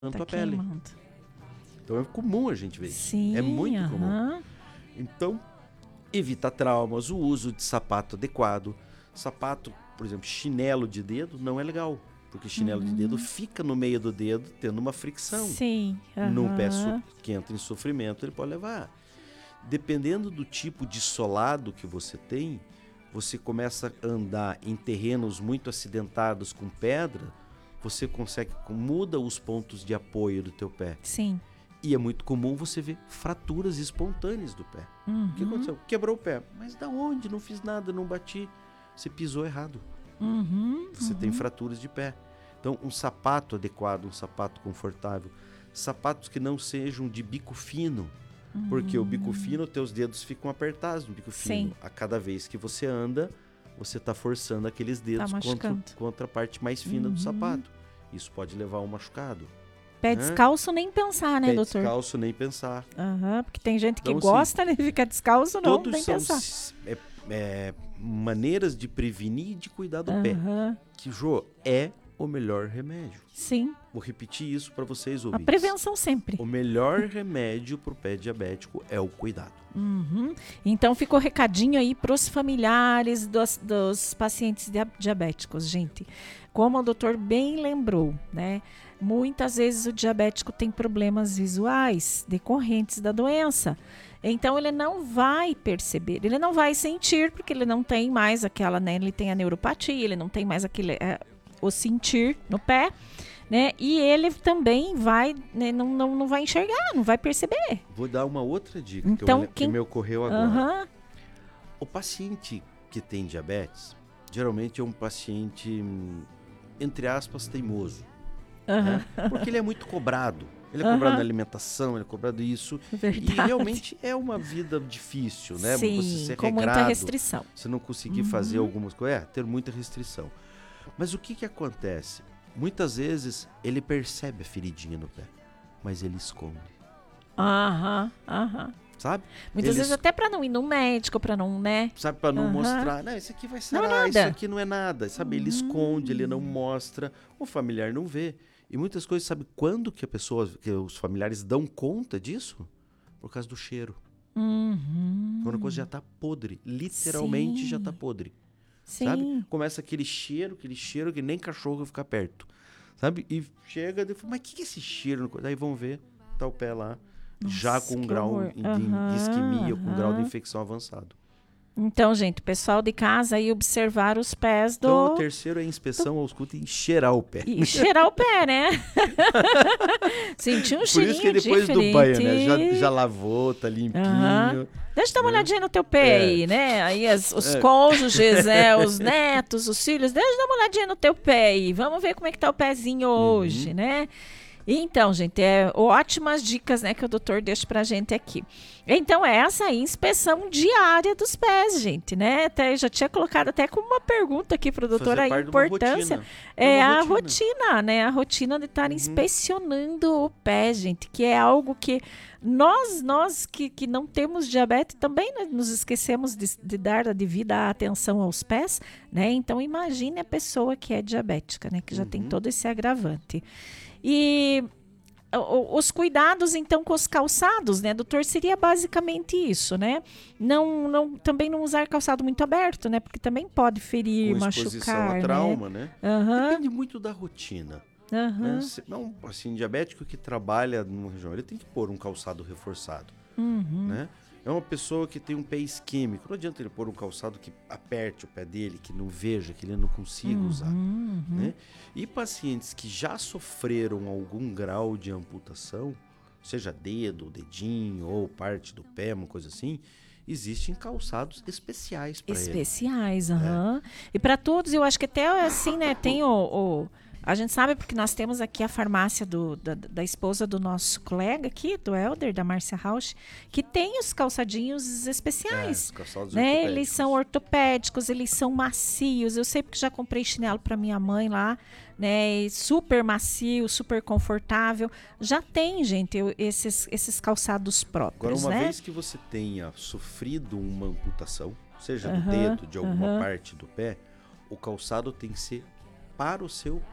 a pele. Queimando. Então é comum a gente ver isso. Sim, É muito comum. Então, evita traumas, o uso de sapato adequado. Sapato, por exemplo, chinelo de dedo não é legal. Porque chinelo de dedo fica no meio do dedo, tendo uma fricção. Sim. Num pé que entra em sofrimento, ele pode levar. Dependendo do tipo de solado que você tem, você começa a andar em terrenos muito acidentados com pedra, você muda os pontos de apoio do teu pé. Sim. E é muito comum você ver fraturas espontâneas do pé. O que aconteceu? Quebrou o pé. Mas da onde? Não fiz nada, não bati. Você pisou errado. Você tem fraturas de pé. Então, um sapato adequado, um sapato confortável. Sapatos que não sejam de bico fino. Porque o bico fino, teus dedos ficam apertados no bico fino. A cada vez que você anda, você está forçando aqueles dedos contra a parte mais fina do sapato. Isso pode levar a um machucado. Pé descalço nem pensar, né, doutor? Pé descalço nem pensar. Porque tem gente que Então, gosta, né, de ficar descalço, não, todos nem são pensar. Maneiras de prevenir e de cuidar do pé. Que, Jô, é o melhor remédio. Sim. Vou repetir isso para vocês A ouvintes. prevenção sempre. O melhor remédio para o pé diabético é o cuidado. Então ficou recadinho aí para os familiares dos pacientes diabéticos, gente. Como o doutor bem lembrou, né? Muitas vezes o diabético tem problemas visuais decorrentes da doença. Então ele não vai perceber, ele não vai sentir, porque ele não tem mais aquela, né? Ele tem a neuropatia, ele não tem mais aquele o sentir no pé, né? E ele também vai, né, não vai enxergar, não vai perceber. Vou dar uma outra dica então, que me ocorreu agora. O paciente que tem diabetes, geralmente é um paciente, entre aspas, teimoso. Né? Porque ele é muito cobrado. Ele é cobrado na alimentação, ele é cobrado isso. Verdade. E realmente é uma vida difícil, né? Sim, você ser com regrado, muita restrição. Você não conseguir fazer algumas coisas. Ter muita restrição. Mas o que acontece? Muitas vezes ele percebe a feridinha no pé, mas ele esconde. Sabe? Muitas vezes até para não ir no médico, para não, né? Sabe, para não mostrar, não, isso aqui vai sarar, isso aqui não é nada. Sabe, ele esconde, ele não mostra, o familiar não vê. E muitas coisas, sabe quando que os familiares dão conta disso? Por causa do cheiro. Quando a coisa já tá podre, literalmente já tá podre. Sim. Sabe? Começa aquele cheiro que nem cachorro fica perto. Sabe? E chega e fala, mas o que é esse cheiro? Daí vão ver, tá o pé lá, já com um grau de isquemia, com um grau de infecção avançado. Então, gente, o pessoal de casa aí observar os pés do... Então, o terceiro é a inspeção aos cultos e cheirar o pé. E cheirar o pé, né? Sentir um cheirinho diferente. Por isso que depois do banho, né? Já lavou, tá limpinho. Deixa eu dar uma olhadinha no teu pé aí, né? Aí os cônjuges, né? Os netos, os filhos, deixa eu dar uma olhadinha no teu pé aí. Vamos ver como é que tá o pezinho hoje, né? Então, gente, ótimas dicas, né, que o doutor deixa pra gente aqui. Então, essa aí, inspeção diária dos pés, gente, né? Até, já tinha colocado até como uma pergunta aqui pro doutor a importância. A rotina, né? A rotina de estar inspecionando o pé, gente, que é algo que nós que não temos diabetes também, né, nos esquecemos de dar a devida atenção aos pés, né? Então, imagine a pessoa que é diabética, né? Que já tem todo esse agravante. E os cuidados, então, com os calçados, né, doutor, seria basicamente isso, né? Também não usar calçado muito aberto, né? Porque também pode ferir, machucar, exposição a trauma, né? Depende muito da rotina. Né? Se é um paciente diabético que trabalha numa região, ele tem que pôr um calçado reforçado, né? É uma pessoa que tem um pé isquêmico, não adianta ele pôr um calçado que aperte o pé dele, que não veja, que ele não consiga usar. Né? E pacientes que já sofreram algum grau de amputação, seja dedo, dedinho ou parte do pé, uma coisa assim, existem calçados especiais para ele. Especiais, E para todos, eu acho que até assim, né, tem a gente sabe porque nós temos aqui a farmácia da esposa do nosso colega aqui, do Helder, da Márcia Rauch, que tem os calçadinhos especiais. Os calçados né? Eles são ortopédicos, eles são macios. Eu sei porque já comprei chinelo para minha mãe lá, né? Super macio, super confortável. Já tem, gente, esses calçados próprios, Agora, uma né? vez que você tenha sofrido uma amputação, seja do dedo, de alguma parte do pé, o calçado tem que ser para o seu pé.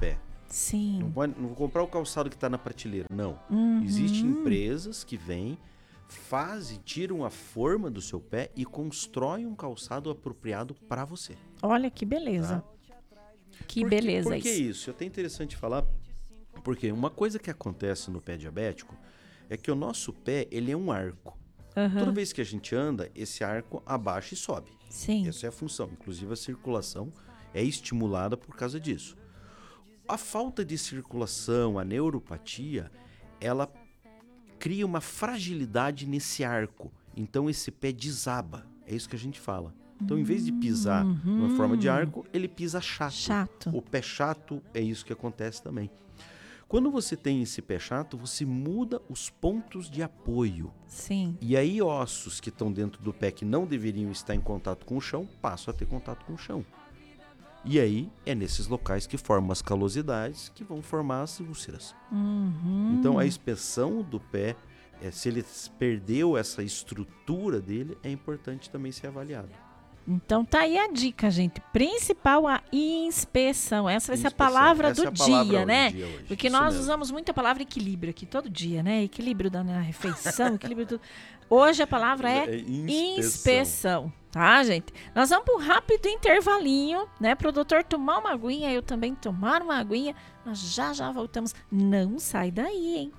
Sim. Não vou comprar o calçado que está na prateleira. Não. Existem empresas que vêm, tiram a forma do seu pé e constroem um calçado apropriado para você. Olha que beleza. Tá? Que beleza isso. Por que isso? É até interessante falar, porque uma coisa que acontece no pé diabético é que o nosso pé, ele é um arco. Toda vez que a gente anda, esse arco abaixa e sobe. Sim. Essa é a função. Inclusive, a circulação é estimulada por causa disso. A falta de circulação, a neuropatia, ela cria uma fragilidade nesse arco. Então, esse pé desaba. É isso que a gente fala. Então, em vez de pisar numa forma de arco, ele pisa chato. O pé chato é isso que acontece também. Quando você tem esse pé chato, você muda os pontos de apoio. Sim. E aí ossos que estão dentro do pé que não deveriam estar em contato com o chão, passam a ter contato com o chão. E aí é nesses locais que formam as calosidades que vão formar as úlceras. Então a inspeção do pé, se ele perdeu essa estrutura dele, é importante também ser avaliado. Então tá aí a dica, gente. Principal, a inspeção. Essa vai ser a palavra do dia, né? Porque nós usamos muito a palavra equilíbrio aqui todo dia, né? Equilíbrio da refeição, equilíbrio do... Hoje a palavra é inspeção, tá, gente? Nós vamos para um rápido intervalinho, né? Para o doutor tomar uma aguinha, eu também tomar uma aguinha. Nós já voltamos. Não sai daí, hein?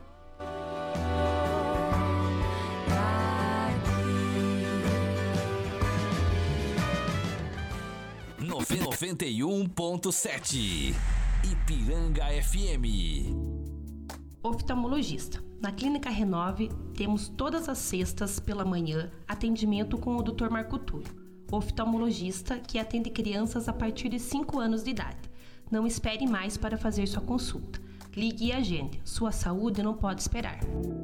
91.7 Ipiranga FM. Oftalmologista. Na Clínica Renove, temos todas as sextas pela manhã atendimento com o Dr. Marco Túlio, oftalmologista que atende crianças a partir de 5 anos de idade. Não espere mais para fazer sua consulta. Ligue e agende. Sua saúde não pode esperar.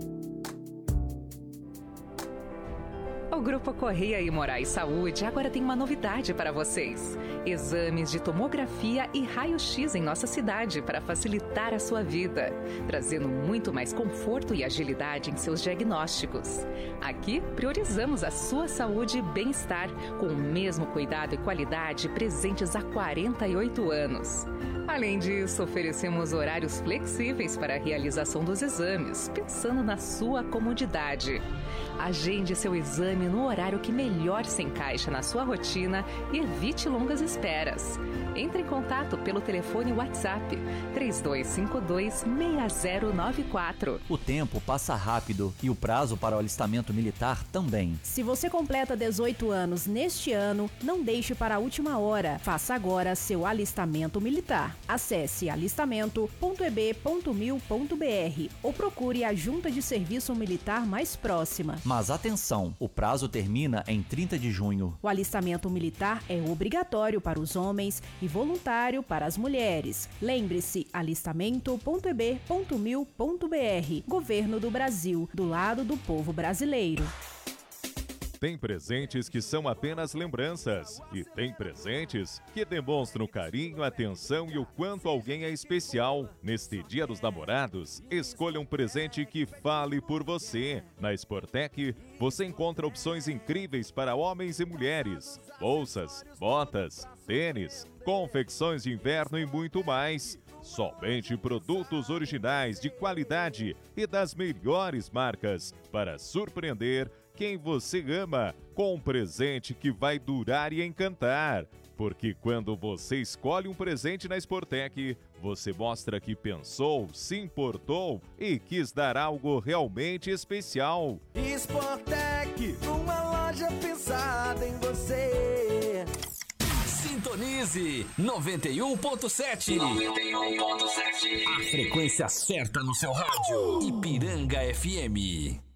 O Grupo Correia e Moraes Saúde agora tem uma novidade para vocês. Exames de tomografia e raio-x em nossa cidade para facilitar a sua vida, trazendo muito mais conforto e agilidade em seus diagnósticos. Aqui, priorizamos a sua saúde e bem-estar, com o mesmo cuidado e qualidade presentes há 48 anos. Além disso, oferecemos horários flexíveis para a realização dos exames, pensando na sua comodidade. Agende seu exame no horário que melhor se encaixa na sua rotina e evite longas esperas. Entre em contato pelo telefone WhatsApp 3252-6094. O tempo passa rápido e o prazo para o alistamento militar também. Se você completa 18 anos neste ano, não deixe para a última hora. Faça agora seu alistamento militar. Acesse alistamento.eb.mil.br ou procure a Junta de Serviço Militar mais próxima. Mas atenção, o prazo termina em 30 de junho. O alistamento militar é obrigatório para os homens e voluntário para as mulheres. Lembre-se, alistamento.eb.mil.br. Governo do Brasil, do lado do povo brasileiro. Tem presentes que são apenas lembranças e tem presentes que demonstram carinho, atenção e o quanto alguém é especial. Neste Dia dos Namorados, escolha um presente que fale por você. Na Sportec, você encontra opções incríveis para homens e mulheres. Bolsas, botas, tênis, confecções de inverno e muito mais. Somente produtos originais de qualidade e das melhores marcas para surpreender quem você ama com um presente que vai durar e encantar. Porque quando você escolhe um presente na Sportec, você mostra que pensou, se importou e quis dar algo realmente especial. Sportec, uma loja pensada em você. Sintonize 91.7. 91.7. A frequência certa no seu rádio. Ipiranga FM.